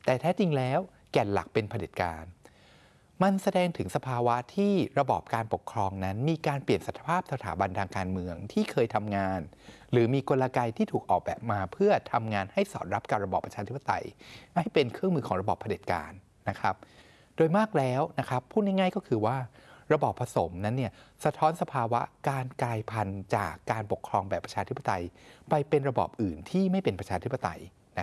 แต่แท้จริงแล้วแก่นหลักเป็นเผด็จการมันแสดงถึงสภาวะที่ระบอบการปกครองนั้นมีการเปลี่ยนสภาพสถาบันทางการเมืองที่เคยทำงานหรือมีกลไกที่ถูกออกแบบมาเพื่อทำงานให้สอดรับกับระบอบประชาธิปไตยให้เป็นเครื่องมือของระบอบเผด็จการนะครับโดยมากแล้วนะครับพูดง่ายๆก็คือว่าระบอบผสมนั้นเนี่ยสะท้อนสภาวะการกลายพันธุ์จากการปกครองแบบประชาธิปไตยไปเป็นระบอบอื่นที่ไม่เป็นประชาธิปไตย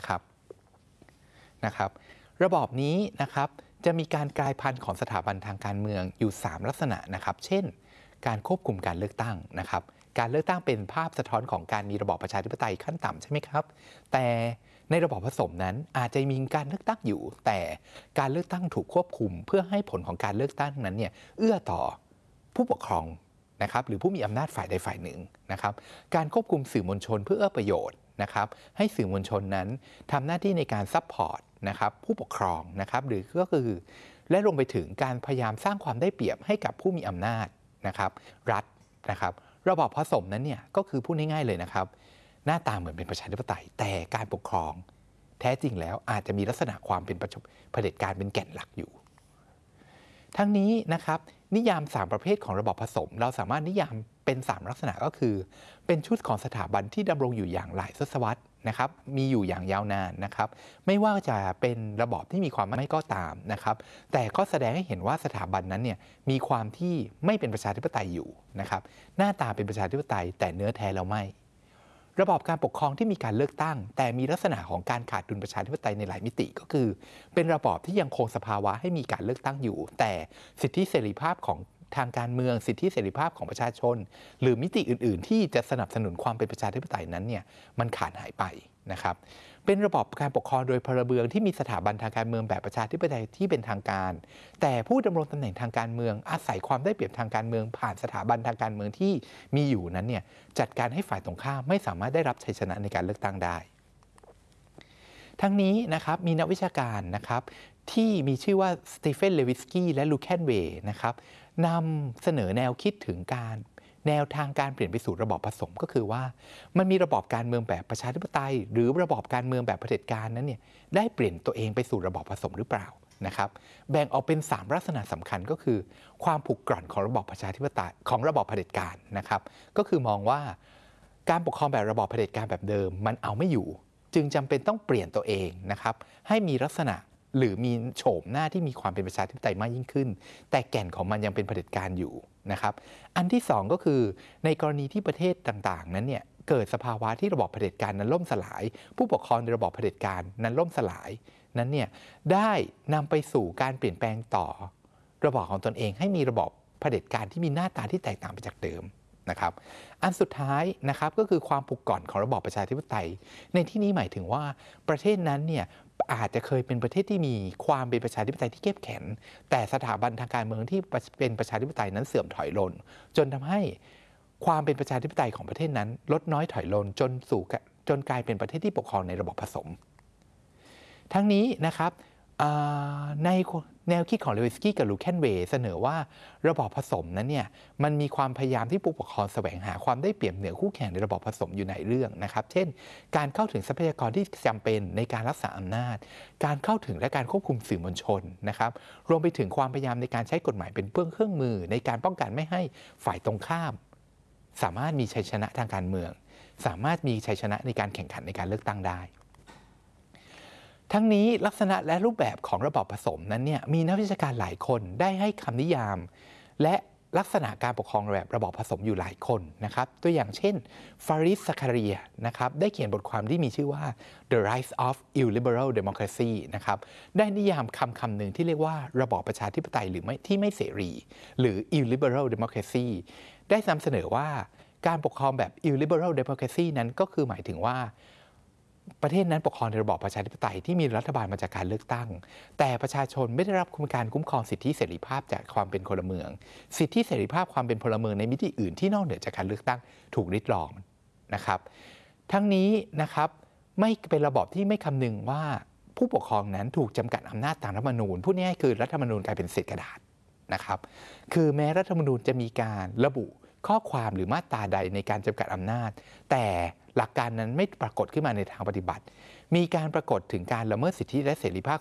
นะครับระบอบนี้นะครับจะมีการกลายพันธุ์ของสถาบันทางการเมืองอยู่3ลักษณะนะครับเช่นการควบคุมการเลือกตั้งนะครับการเลือกตั้งเป็นภาพสะท้อนของการมีระบอบประชาธิปไตยขั้นต่ำใช่ไหมครับแต่ในระบอบผสมนั้นอาจจะมีการเลือกตั้งอยู่แต่การเลือกตั้งถูกควบคุมเพื่อให้ผลของการเลือกตั้งนั้นเนี่ยเอื้อต่อผู้ปกครองนะครับหรือผู้มีอำนาจฝ่ายใดฝ่ายหนึ่งนะครับการควบคุมสื่อมวลชนเพื่อเอื้อประโยชน์นะครับให้สื่อมวลชนนั้นทำหน้าที่ในการซัพพอร์ตนะครับผู้ปกครองนะครับหรือก็คือและรวมไปถึงการพยายามสร้างความได้เปรียบให้กับผู้มีอำนาจนะครับรัฐนะครับระบอบผสมนั้นเนี่ยก็คือพูดง่ายๆเลยนะครับหน้าตาเหมือนเป็นประชาธิปไตยแต่การปกครองแท้จริงแล้วอาจจะมีลักษณะความเป็นเผด็จการเป็นแก่นหลักอยู่ทั้งนี้นะครับนิยาม3ประเภทของระบอบผสมเราสามารถนิยามเป็น3ลักษณะก็คือเป็นชุดของสถาบันที่ดำรงอยู่อย่างหลายศตวรรษนะครับมีอยู่อย่างยาวนานนะครับไม่ว่าจะเป็นระบอบที่มีความไม่ก็ตามนะครับแต่ก็แสดงให้เห็นว่าสถาบันนั้นเนี่ยมีความที่ไม่เป็นประชาธิปไตยอยู่นะครับหน้าตาเป็นประชาธิปไตยแต่เนื้อแท้แล้วไม่ระบอบการปกครองที่มีการเลือกตั้งแต่มีลักษณะของการขาดดุลประชาธิปไตยในหลายมิติก็คือเป็นระบอบที่ยังคงสภาวะให้มีการเลือกตั้งอยู่แต่สิทธิเสรีภาพของทางการเมืองสิทธิเสรีภาพของประชาชนหรือมิติอื่นๆที่จะสนับสนุนความเป็นประชาธิปไตยนั้นเนี่ยมันขาดหายไปนะครับเป็นระบอบการปกครองโดยพลเมืองที่มีสถาบันทางการเมืองแบบประชาธิปไตยที่เป็นทางการแต่ผู้ดำรงตำแหน่งทางการเมืองอาศัยความได้เปรียบทางการเมืองผ่านสถาบันทางการเมืองที่มีอยู่นั้นเนี่ยจัดการให้ฝ่ายตรงข้ามไม่สามารถได้รับชัยชนะในการเลือกตั้งได้ทั้งนี้นะครับมีนักวิชาการนะครับที่มีชื่อว่าสตีเฟน เลวิสกี้และลูแคนเวย์นะครับนำเสนอแนวคิดถึงแนวทางการเปลี่ยนไปสู่ระบอบผสมก็คือว่ามันมีระบอบการเมืองแบบประชาธิปไตยหรือระบอบการเมืองแบบเผด็จการนั้นเนี่ยได้เปลี่ยนตัวเองไปสู่ระบอบผสมหรือเปล่านะครับแบ่งออกเป็น3ลักษณะสำคัญก็คือความผุกร่อนของระบอบประชาธิปไตยของระบอบเผด็จการนะครับก็คือมองว่าการปกครองแบบระบอบเผด็จการแบบเดิมมันเอาไม่อยู่จึงจำเป็นต้องเปลี่ยนตัวเองนะครับให้มีลักษณะหรือมีโฉมหน้าที่มีความเป็นประชาธิปไตยมากยิ่งขึ้นแต่แก่นของมันยังเป็นเผด็จการอยู่นะครับอันที่2ก็คือในกรณีที่ประเทศต่างๆนั้นเนี่ยเกิดสภาวะที่ระบอบเผด็จการนั้นล่มสลายผู้ปกครองในระบอบเผด็จการนั้นล่มสลายนั้นเนี่ยได้นำไปสู่การเปลี่ยนแปลงต่อระบอบของตนเองให้มีระบอบเผด็จการที่มีหน้าตาที่แตกต่างไปจากเดิมนะครับอันสุดท้ายนะครับก็คือความผุกร่อนของระบอบประชาธิปไตยในที่นี้หมายถึงว่าประเทศนั้นเนี่ยอาจจะเคยเป็นประเทศที่มีความเป็นประชาธิปไตยที่เข้มแข็งแต่สถาบันทางการเมืองที่เป็นประชาธิปไตยนั้นเสื่อมถอยลงจนทำให้ความเป็นประชาธิปไตยของประเทศนั้นลดน้อยถอยลงจนกลายเป็นประเทศที่ปกครองในระบอบผสมทั้งนี้นะครับในแนวคิดของเลวิสกี้กับลูแคนเวย์เสนอว่าระบอบผสมนั้นเนี่ยมันมีความพยายามที่ผู้ปกครองแสวงหาความได้เปรียบเหนือคู่แข่งในระบอบผสมอยู่ในเรื่องนะครับเช่นการเข้าถึงทรัพยากรที่จำเป็นในการรักษาอำนาจการเข้าถึงและการควบคุมสื่อมวลชนนะครับรวมไปถึงความพยายามในการใช้กฎหมายเป็นเครื่องมือในการป้องกันไม่ให้ฝ่ายตรงข้ามสามารถมีชัยชนะทางการเมืองสามารถมีชัยชนะในการแข่งขันในการเลือกตั้งได้ทั้งนี้ลักษณะและรูปแบบของระบอบผสมนั้นเนี่ยมีนักวิชาการหลายคนได้ให้คำนิยามและลักษณะการปกครองแบบระบอบผสมอยู่หลายคนนะครับตัวอย่างเช่นฟาริส ซาคาเรียนะครับได้เขียนบทความที่มีชื่อว่า The Rise of Illiberal Democracy นะครับได้นิยามคำหนึ่งที่เรียกว่าระบอบประชาธิปไตยหรือไม่ที่ไม่เสรีหรือ Illiberal Democracy ได้นำเสนอว่าการปกครองแบบ Illiberal Democracy นั้นก็คือหมายถึงว่าประเทศนั้นปกครองในระบอบประชาธิปไตยที่มีรัฐบาลมาจากการเลือกตั้งแต่ประชาชนไม่ได้รับการคุ้มครองสิทธิเสรีภาพจากความเป็นพลเมืองสิทธิเสรีภาพความเป็นพลเมืองในมิติอื่นที่นอกเหนือจากการเลือกตั้งถูกริดรอนนะครับทั้งนี้นะครับไม่เป็นระบอบที่ไม่คำนึงว่าผู้ปกครองนั้นถูกจำกัดอำนาจตามรัฐธรรมนูญพูดง่ายๆคือรัฐธรรมนูญกลายเป็นเศษกระดาษนะครับคือแม้รัฐธรรมนูญจะมีการระบุข้อความหรือมาตราใดในการจำกัดอำนาจแต่หลักการนั้นไม่ปรากฏขึ้นมาในทางปฏิบัติมีการปรากฏถึงการละเมิดสิทธิและเสรีภาพ